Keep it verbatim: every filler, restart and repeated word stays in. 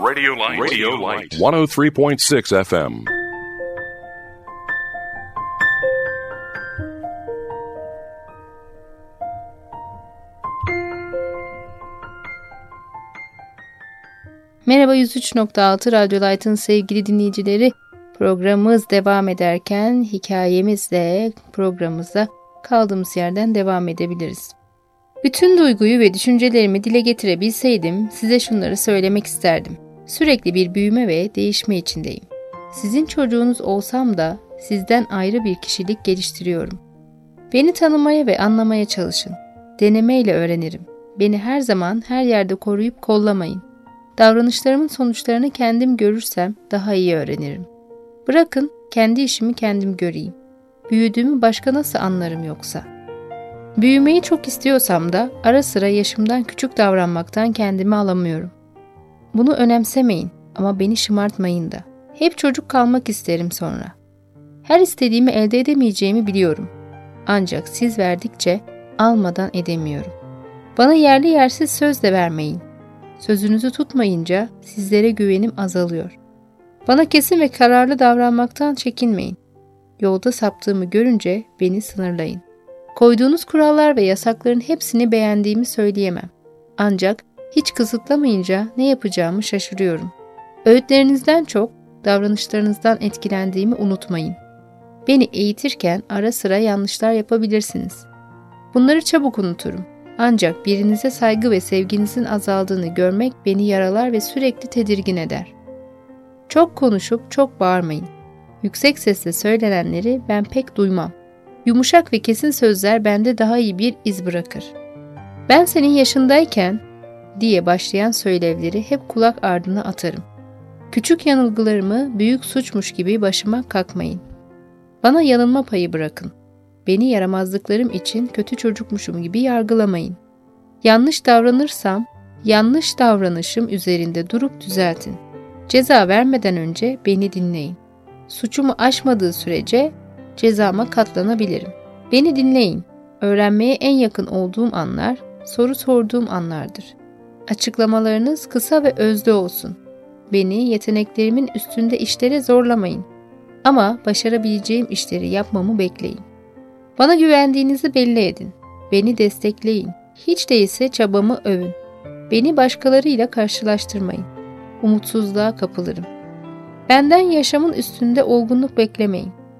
Radio Light. Radio Light. one oh three point six F M. Merhaba, yüz üç nokta altı Radyo Light'ın sevgili dinleyicileri. Programımız devam ederken hikayemizle programımıza kaldığımız yerden devam edebiliriz. Bütün duyguyu ve düşüncelerimi dile getirebilseydim size şunları söylemek isterdim. Sürekli bir büyüme ve değişme içindeyim. Sizin çocuğunuz olsam da sizden ayrı bir kişilik geliştiriyorum. Beni tanımaya ve anlamaya çalışın. Denemeyle öğrenirim. Beni her zaman her yerde koruyup kollamayın. Davranışlarımın sonuçlarını kendim görürsem daha iyi öğrenirim. Bırakın kendi işimi kendim göreyim. Büyüdüğümü başka nasıl anlarım yoksa? Büyümeyi çok istiyorsam da ara sıra yaşımdan küçük davranmaktan kendimi alamıyorum. Bunu önemsemeyin ama beni şımartmayın da. Hep çocuk kalmak isterim sonra. Her istediğimi elde edemeyeceğimi biliyorum. Ancak siz verdikçe almadan edemiyorum. Bana yerli yersiz söz de vermeyin. Sözünüzü tutmayınca sizlere güvenim azalıyor. Bana kesin ve kararlı davranmaktan çekinmeyin. Yolda saptığımı görünce beni sınırlayın. Koyduğunuz kurallar ve yasakların hepsini beğendiğimi söyleyemem. Ancak hiç kısıtlamayınca ne yapacağımı şaşırıyorum. Öğütlerinizden çok davranışlarınızdan etkilendiğimi unutmayın. Beni eğitirken ara sıra yanlışlar yapabilirsiniz. Bunları çabuk unuturum. Ancak birinize saygı ve sevginizin azaldığını görmek beni yaralar ve sürekli tedirgin eder. Çok konuşup çok bağırmayın. Yüksek sesle söylenenleri ben pek duymam. Yumuşak ve kesin sözler bende daha iyi bir iz bırakır. Ben senin yaşındayken diye başlayan söylevleri hep kulak ardına atarım. Küçük yanılgılarımı büyük suçmuş gibi başıma kakmayın. Bana yanılma payı bırakın. Beni yaramazlıklarım için kötü çocukmuşum gibi yargılamayın. Yanlış davranırsam, yanlış davranışım üzerinde durup düzeltin. Ceza vermeden önce beni dinleyin. Suçumu aşmadığı sürece cezama katlanabilirim. Beni dinleyin. Öğrenmeye en yakın olduğum anlar, soru sorduğum anlardır. Açıklamalarınız kısa ve özlü olsun. Beni yeteneklerimin üstünde işlere zorlamayın. Ama başarabileceğim işleri yapmamı bekleyin. Bana güvendiğinizi belli edin. Beni destekleyin. Hiç değilse çabamı övün. Beni başkalarıyla karşılaştırmayın. Umutsuzluğa kapılırım. Benden yaşamın üstünde olgunluk beklemeyin.